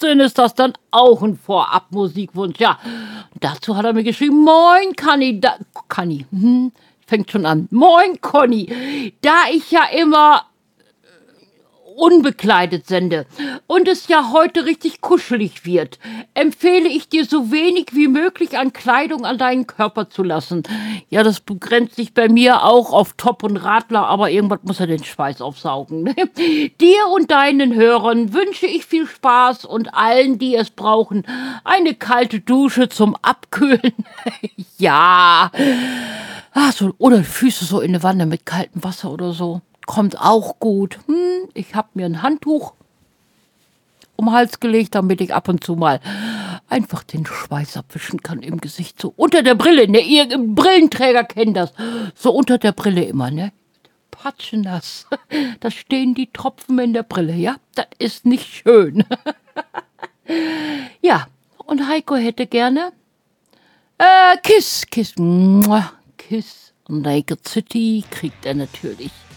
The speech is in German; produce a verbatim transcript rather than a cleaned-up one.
fünfzehn ist das dann auch ein Vorab-Musikwunsch. Ja, dazu hat er mir geschrieben, moin Conny, da, Conny, hm, fängt schon an, moin Conny, da ich ja immer unbekleidet sende und es ja heute richtig kuschelig wird, empfehle ich dir so wenig wie möglich an Kleidung an deinen Körper zu lassen. Ja, das begrenzt sich bei mir auch auf Top und Radler, aber irgendwas muss er den Schweiß aufsaugen. Ne? Dir und deinen Hörern wünsche ich viel Spaß und allen, die es brauchen, eine kalte Dusche zum Abkühlen. Ja, ah, so, oder Füße so in der Wanne mit kaltem Wasser oder so. Kommt auch gut. Hm, ich habe mir ein Handtuch um den Hals gelegt, damit ich ab und zu mal einfach den Schweiß abwischen kann im Gesicht. So unter der Brille, ne? Ihr Brillenträger kennen das. So unter der Brille immer, ne? Patschnass. Da stehen die Tropfen in der Brille, ja? Das ist nicht schön. Ja, und Heiko hätte gerne äh, Kiss, Kiss, Mua, Kiss. Naked City kriegt er natürlich.